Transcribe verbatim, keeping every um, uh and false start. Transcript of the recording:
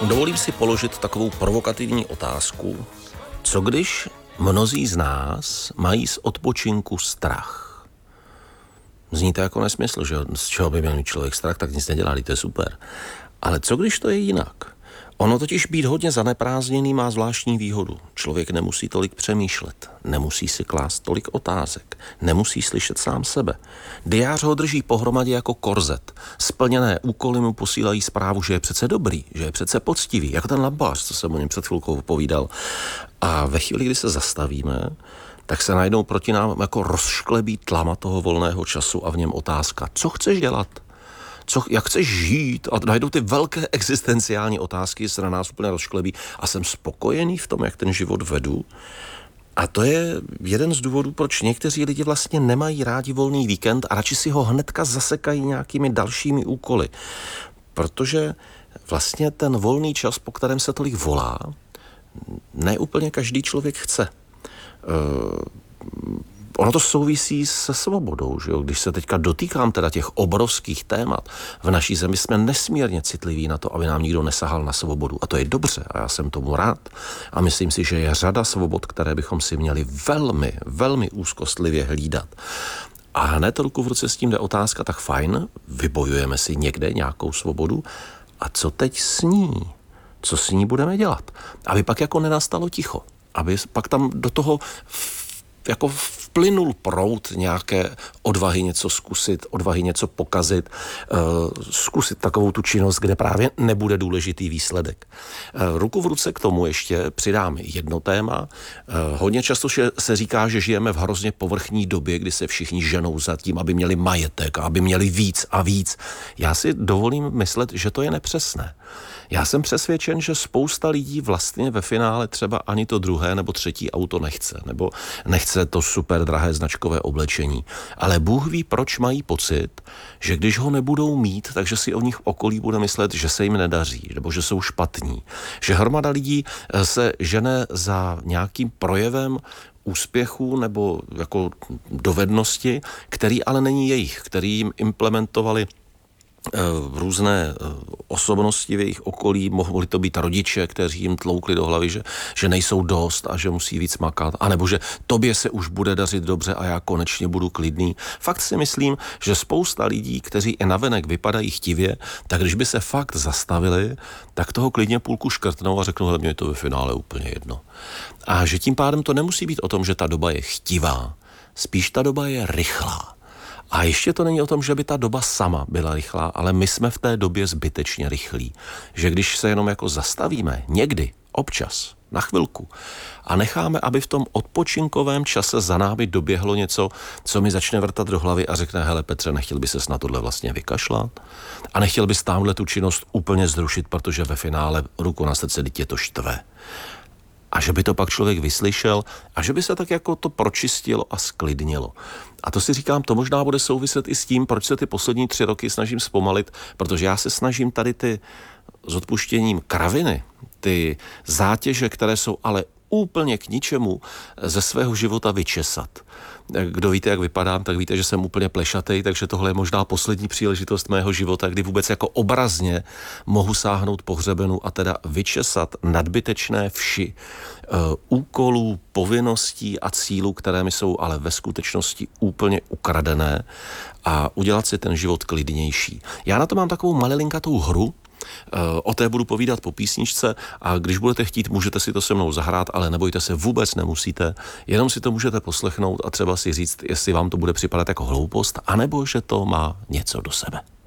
Dovolím si položit takovou provokativní otázku. Co když mnozí z nás mají z odpočinku strach? Zní to jako nesmysl, že z čeho by měl mít člověk strach, tak nic nedělá, to je super. Ale co když to je jinak? Ono totiž být hodně zaneprázdněný má zvláštní výhodu. Člověk nemusí tolik přemýšlet, nemusí si klást tolik otázek, nemusí slyšet sám sebe. Diář ho drží pohromadě jako korzet. Splněné úkoly mu posílají zprávu, že je přece dobrý, že je přece poctivý, jako ten lampář, co jsem o něm před chvilkou povídal. A ve chvíli, kdy se zastavíme, tak se najednou proti nám jako rozšklebí tlama toho volného času a v něm otázka, co chceš dělat? Co, jak chceš žít? A najdou ty velké existenciální otázky, se na nás úplně rozšklebí a jsem spokojený v tom, jak ten život vedu. A to je jeden z důvodů, proč někteří lidi vlastně nemají rádi volný víkend a radši si ho hnedka zasekají nějakými dalšími úkoly. Protože vlastně ten volný čas, po kterém se tolik volá, ne úplně každý člověk chce. Uh, Ono to souvisí se svobodou, že jo? Když se teďka dotýkám teda těch obrovských témat, v naší zemi jsme nesmírně citliví na to, aby nám nikdo nesahal na svobodu. A to je dobře a já jsem tomu rád. A myslím si, že je řada svobod, které bychom si měli velmi, velmi úzkostlivě hlídat. A hned ruku v ruce s tím jde otázka, tak fajn, vybojujeme si někde nějakou svobodu. A co teď s ní? Co s ní budeme dělat? Aby pak jako nenastalo ticho. Aby pak tam do toho jako vplynul proud nějaké odvahy něco zkusit, odvahy něco pokazit, uh, zkusit takovou tu činnost, kde právě nebude důležitý výsledek. Uh, ruku v ruce k tomu ještě přidám jedno téma. Uh, hodně často se říká, že žijeme v hrozně povrchní době, kdy se všichni ženou za tím, aby měli majetek, aby měli víc a víc. Já si dovolím myslet, že to je nepřesné. Já jsem přesvědčen, že spousta lidí vlastně ve finále třeba ani to druhé nebo třetí auto nechce, nebo nechce to super drahé značkové oblečení. Ale Bůh ví, proč mají pocit, že když ho nebudou mít, takže si o nich okolí bude myslet, že se jim nedaří, nebo že jsou špatní. Že hromada lidí se žene za nějakým projevem úspěchu nebo jako dovednosti, který ale není jejich, který jim implementovali různé osobnosti v jejich okolí, mohli to být rodiče, kteří jim tloukli do hlavy, že, že nejsou dost a že musí víc makat, anebo že tobě se už bude dařit dobře a já konečně budu klidný. Fakt si myslím, že spousta lidí, kteří i navenek vypadají chtivě, tak když by se fakt zastavili, tak toho klidně půlku škrtnou a řeknou, hele, mě je to ve finále úplně jedno. A že tím pádem to nemusí být o tom, že ta doba je chtivá, spíš ta doba je rychlá. A ještě to není o tom, že by ta doba sama byla rychlá, ale my jsme v té době zbytečně rychlí. Že když se jenom jako zastavíme někdy, občas, na chvilku a necháme, aby v tom odpočinkovém čase za námi doběhlo něco, co mi začne vrtat do hlavy a řekne, hele Petře, nechtěl by ses na tohle vlastně vykašlat? A nechtěl bys tamhle tu činnost úplně zrušit, protože ve finále ruku na srdce tě to štve. A že by to pak člověk vyslyšel a že by se tak jako to pročistilo a sklidnilo. A to si říkám, to možná bude souviset i s tím, proč se ty poslední tři roky snažím zpomalit, protože já se snažím tady ty s odpuštěním kraviny, ty zátěže, které jsou ale úplně k ničemu, ze svého života vyčesat. Kdo víte, jak vypadám, tak víte, že jsem úplně plešatej, takže tohle je možná poslední příležitost mého života, kdy vůbec jako obrazně mohu sáhnout po hřebenu a teda vyčesat nadbytečné vši uh, úkolů, povinností a cílů, které mi jsou ale ve skutečnosti úplně ukradené a udělat si ten život klidnější. Já na to mám takovou malilinkatou hru. O té budu povídat po písničce a když budete chtít, můžete si to se mnou zahrát, ale nebojte se, vůbec nemusíte, jenom si to můžete poslechnout a třeba si říct, jestli vám to bude připadat jako hloupost, anebo že to má něco do sebe.